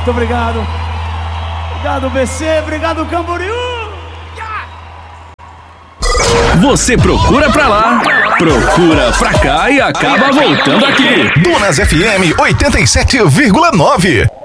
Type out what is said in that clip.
Muito obrigado. Obrigado, BC. Obrigado, Camboriú. Você procura pra lá, procura pra cá e acaba voltando aqui. Dunas FM 87,9.